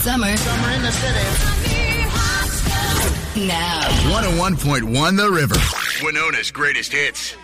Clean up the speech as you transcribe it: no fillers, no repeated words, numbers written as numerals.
Summer. Summer in the city. Now. 101.1 The River. Winona's greatest hits.